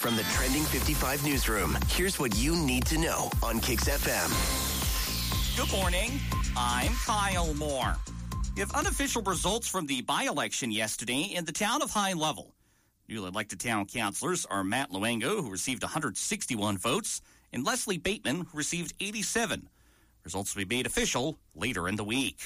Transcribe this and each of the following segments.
From the Trending 55 newsroom, here's what you need to know on Kicks FM. Good morning. I'm Kyle Moore. We have unofficial results from the by-election yesterday in the town of High Level. Newly elected town councilors are Matt Luengo, who received 161 votes, and Leslie Bateman, who received 87. Results will be made official later in the week.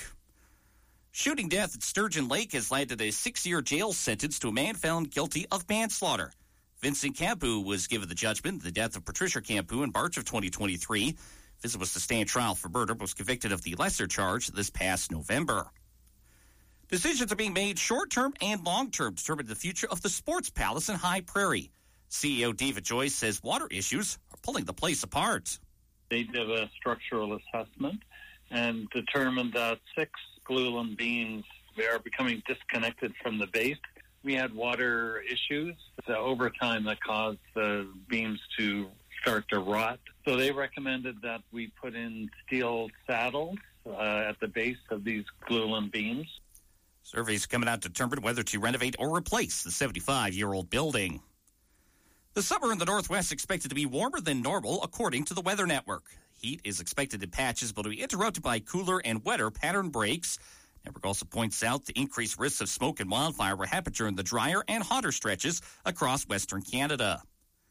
Shooting death at Sturgeon Lake has led to a 6-year jail sentence to a man found guilty of manslaughter. Vincent Campu was given the judgment, the death of Patricia Campu in March of 2023. Vincent was to stand trial for murder, but was convicted of the lesser charge this past November. Decisions are being made short-term and long-term to determine the future of the Sports Palace in High Prairie. CEO David Joyce says water issues are pulling the place apart. They did a structural assessment and determined that 6 glulam beams are becoming disconnected from the base. We had water issues over time that caused the beams to start to rot. So they recommended that we put in steel saddles at the base of these glulam beams. Surveys coming out to determine whether to renovate or replace the 75-year-old building. The summer in the Northwest is expected to be warmer than normal, according to the Weather Network. Heat is expected in patches, but will be interrupted by cooler and wetter pattern breaks. Network also points out the increased risks of smoke and wildfire will happen during the drier and hotter stretches across Western Canada.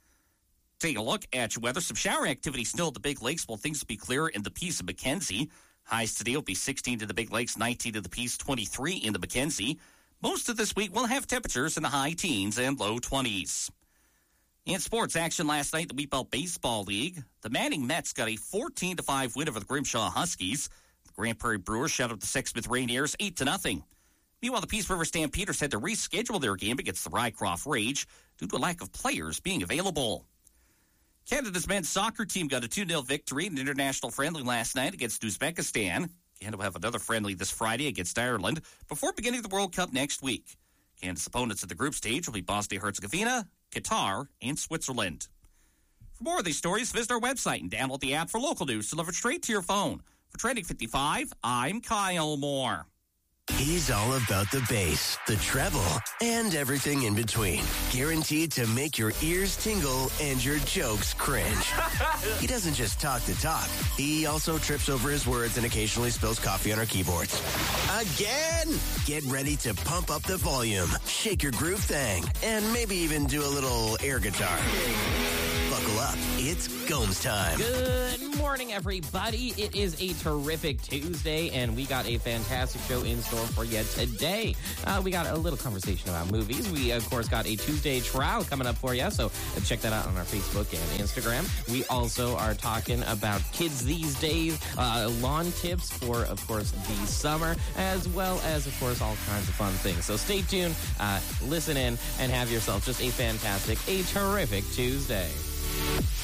Taking a look at your weather, some shower activity still at the Big Lakes, while things will be clearer in the Peace of Mackenzie. Highs today will be 16 to the Big Lakes, 19 to the Peace, 23 in the Mackenzie. Most of this week will have temperatures in the high teens and low 20s. In sports action last night, the Wheatbelt Baseball League, the Manning Mets got a 14-5 win over the Grimshaw Huskies. The Grand Prairie Brewers shut out the Sexsmith Rainiers 8-0. Meanwhile, the Peace River Stampeders had to reschedule their game against the Rycroft Rage due to a lack of players being available. Canada's men's soccer team got a 2-0 victory in an international friendly last night against Uzbekistan. Canada will have another friendly this Friday against Ireland before beginning the World Cup next week. Canada's opponents at the group stage will be Bosnia-Herzegovina, Qatar, and Switzerland. For more of these stories, visit our website and download the app for local news delivered straight to your phone. For Trending 55, I'm Kyle Moore. He's all about the bass, the treble, and everything in between. Guaranteed to make your ears tingle and your jokes cringe. He doesn't just talk the talk. He also trips over his words and occasionally spills coffee on our keyboards. Again! Get ready to pump up the volume, shake your groove thing, and maybe even do a little air guitar. Buckle up. It's Gomes time. Good morning, everybody. It is a terrific Tuesday, and we got a fantastic show in store for you today. We got a little conversation about movies. We, of course, got a Tuesday trial coming up for you, so check that out on our Facebook and Instagram. We also are talking about kids these days, lawn tips for, of course, the summer, as well as, of course, all kinds of fun things. So stay tuned, listen in, and have yourself just a fantastic, a terrific Tuesday.